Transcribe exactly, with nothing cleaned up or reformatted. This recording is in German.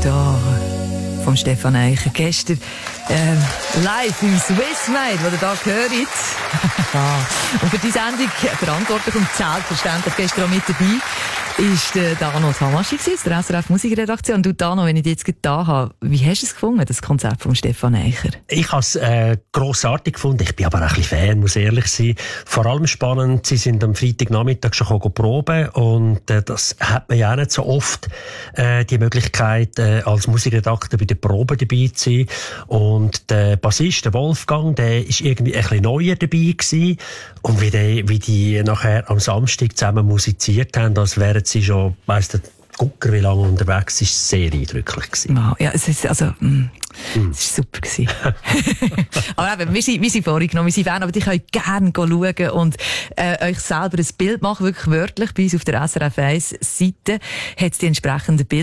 da vom Stefan Eicher. Gestern ähm, live im Swissmade, wo ihr da gehört. Und für die Sendung verantwortlich und selbstverständlich gestern auch mit dabei ist der Dano Tamaschi aus der S R F Musikredaktion. Du Dano, wenn ich dich jetzt da habe, wie hast du es gefunden, das Konzept von Stefan Eicher? Ich habe es äh, grossartig gefunden. Ich bin aber auch ein bisschen Fan, muss ehrlich sein. Vor allem spannend, sie sind am Freitagnachmittag schon proben und äh, das hat man ja auch nicht so oft, äh, die Möglichkeit, äh, als Musikredakteur bei den Proben dabei zu sein. Und der Bassist, der Wolfgang, der ist irgendwie ein bisschen neuer dabei gewesen. Und wie die, wie die nachher am Samstag zusammen musiziert haben, als wären sie schon, weiss der Gucker, wie lange unterwegs ist, sehr eindrücklich gewesen. Wow, ja, es ist, also, mm, mm. es ist super gewesen. Aber eben, wir sind, wir sind vorgenommen, wir sind Fan, aber die könnt gerne schauen und, äh, euch selber ein Bild machen, wirklich wörtlich, bei uns auf der S R F eins Seite hat es die entsprechenden Bilder.